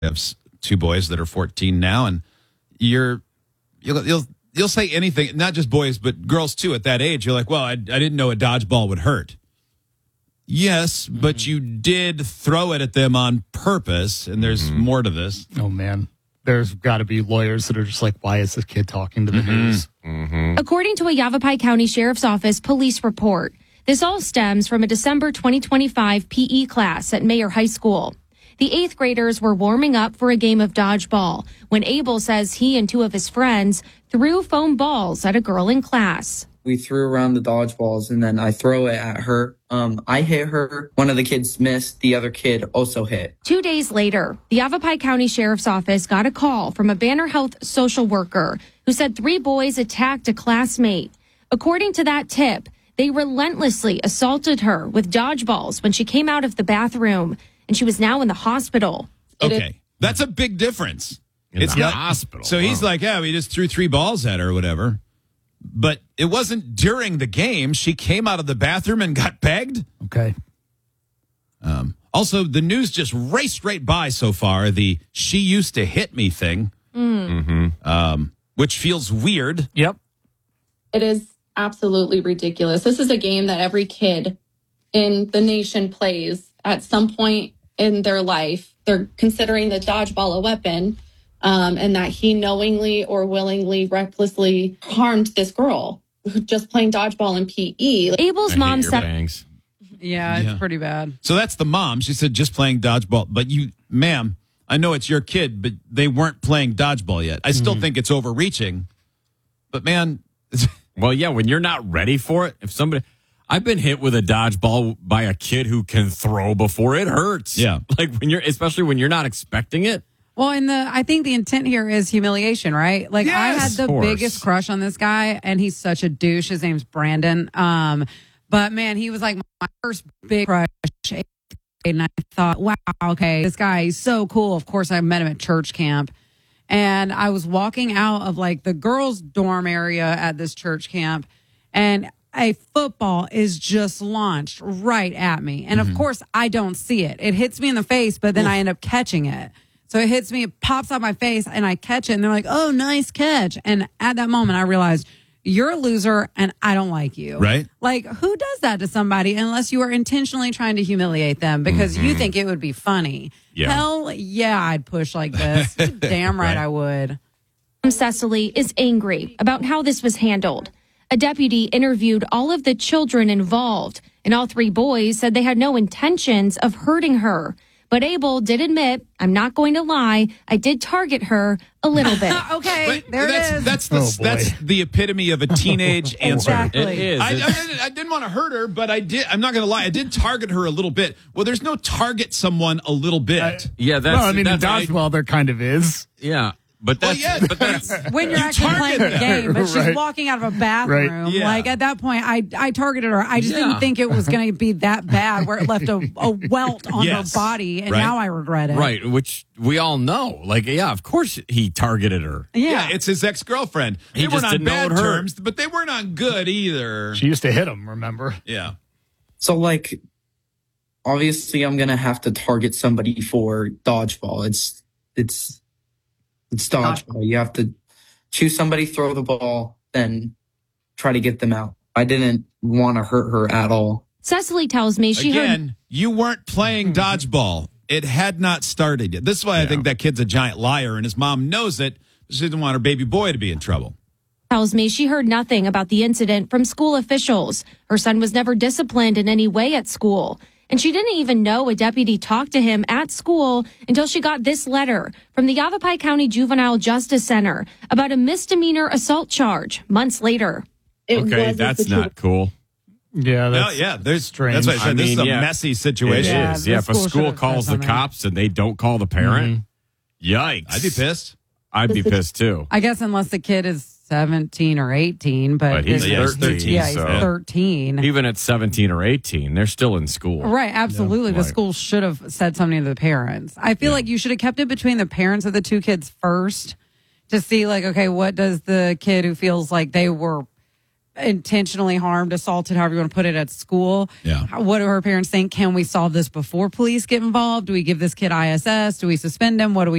have two boys that are 14 now, and you'll say anything, not just boys, but girls too at that age. You're like, well, I didn't know a dodgeball would hurt. Yes, but you did throw it at them on purpose, and there's more to this. Oh, man. There's got to be lawyers that are just like, why is this kid talking to the news? According to a Yavapai County Sheriff's Office police report, this all stems from a December 2025 PE class at Mayer High School. The 8th graders were warming up for a game of dodgeball when Abel says he and two of his friends threw foam balls at a girl in class. We threw around the dodgeballs, and then I throw it at her. I hit her. One of the kids missed. The other kid also hit. 2 days later, the Yavapai County Sheriff's Office got a call from a Banner Health social worker who said 3 boys attacked a classmate. According to that tip, they relentlessly assaulted her with dodgeballs when she came out of the bathroom, and she was now in the hospital. Okay, that's a big difference. It's not hospital. So he's like, yeah, we just threw 3 balls at her or whatever. But it wasn't during the game. She came out of the bathroom and got pegged. Okay. Also, the news just raced right by so far. The "she used to hit me" thing, which feels weird. Yep. It is absolutely ridiculous. This is a game that every kid in the nation plays at some point in their life. They're considering the dodgeball a weapon. And that he knowingly or willingly, recklessly harmed this girl just playing dodgeball in PE. Abel's mom said, Yeah, it's pretty bad. So that's the mom. She said just playing dodgeball. But you, ma'am, I know it's your kid, but they weren't playing dodgeball yet. I still think it's overreaching. But man, well, yeah, when you're not ready for it, if somebody, I've been hit with a dodgeball by a kid who can throw before it hurts. Yeah. Like especially when you're not expecting it. Well, I think the intent here is humiliation, right? Like, yes, I had the biggest crush on this guy, and he's such a douche. His name's Brandon. But man, he was like my first big crush. And I thought, wow, okay, this guy is so cool. Of course, I met him at church camp. And I was walking out of like the girls' dorm area at this church camp, and a football is just launched right at me. And of course, I don't see it. It hits me in the face, but then I end up catching it. So it hits me, it pops out my face, and I catch it, and they're like, oh, nice catch. And at that moment, I realized, you're a loser, and I don't like you. Right. Like, who does that to somebody unless you are intentionally trying to humiliate them because you think it would be funny? Yeah. Hell yeah, I'd push like this. Damn right I would. Cecily is angry about how this was handled. A deputy interviewed all of the children involved, and all 3 boys said they had no intentions of hurting her. But Abel did admit, I'm not going to lie, I did target her a little bit. Okay, but there it is. That's the epitome of a teenage answer. Exactly. It is. I didn't want to hurt her, but I did. I'm not going to lie. I did target her a little bit. Well, there's no target someone a little bit. Yeah, that's. Well, I mean, in that's dodgeball, there kind of is. Yeah, but that's. Well, yeah, but that's. When you're actually playing the game, but she's Right. walking out of a bathroom. Right. Yeah. Like, at that point, I targeted her. I just didn't think it was going to be that bad where it left a welt on Yes. her body, and Right. now I regret it. Right, which we all know. Like, yeah, of course he targeted her. Yeah, it's his ex-girlfriend. He They just weren't on didn't know bad it hurt. terms, but they weren't on good either. She used to hit him, remember? Yeah. So, like, obviously I'm going to have to target somebody for dodgeball. It's dodgeball. You have to choose somebody, throw the ball, then try to get them out. I didn't want to hurt her at all. Cecily tells me she heard Again, you weren't playing dodgeball. It had not started yet. This is why I think that kid's a giant liar, and his mom knows it. She didn't want her baby boy to be in trouble. she heard nothing about the incident from school officials. Her son was never disciplined in any way at school. And she didn't even know a deputy talked to him at school until she got this letter from the Yavapai County Juvenile Justice Center about a misdemeanor assault charge months later. Okay, that's not cool. Yeah, that's there's strange. That's why I said this is a messy situation. It is. Yeah, if a school calls the cops and they don't call the parent, yikes. I'd be pissed. I'd be pissed too. I guess unless the kid is 17 or 18, but he's this- 13. Yeah, he's so 13. even at 17 or 18, they're still in school. Right, absolutely. The Right. school should have said something to the parents. I feel like you should have kept it between the parents of the 2 kids first to see, like, okay, what does the kid who feels like they were intentionally harmed, assaulted, however you want to put it, at school, what do her parents think? Can we solve this before police get involved? Do we give this kid ISS? Do we suspend him? What do we